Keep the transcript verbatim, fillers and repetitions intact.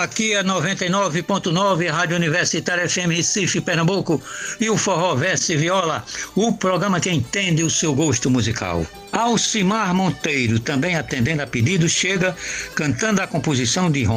Aqui é noventa e nove ponto nove, Rádio Universitária F M Recife, Pernambuco, e o Forró Verso e Viola, o programa que entende o seu gosto musical. Alcimar Monteiro, também atendendo a pedidos, chega cantando a composição de